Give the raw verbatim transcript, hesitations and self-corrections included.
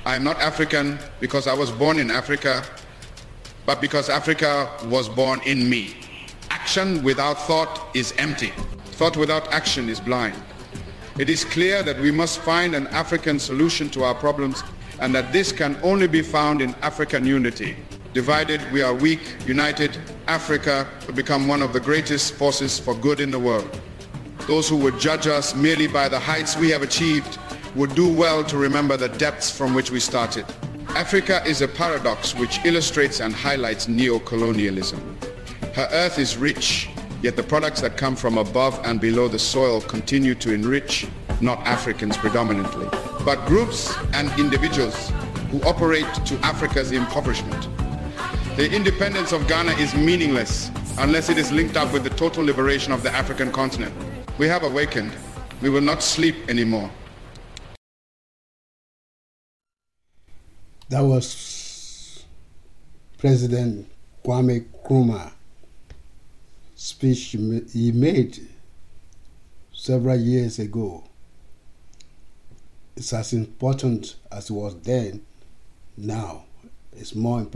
I am not African because I was born in Africa, but because Africa was born in me. Action without thought is empty. Thought without action is blind. It is clear that we must find an African solution to our problems, and that this can only be found in African unity. Divided, we are weak. United, Africa will become one of the greatest forces for good in the world. Those who would judge us merely by the heights we have achieved would do well to remember the depths from which we started. Africa is a paradox which illustrates and highlights neocolonialism. Her earth is rich, yet the products that come from above and below the soil continue to enrich not Africans predominantly, but groups and individuals who operate to Africa's impoverishment. The independence of Ghana is meaningless unless it is linked up with the total liberation of the African continent. We have awakened. We will not sleep anymore. That was President Kwame Nkrumah speech he made several years ago. It's as important as it was then. Now it's more important.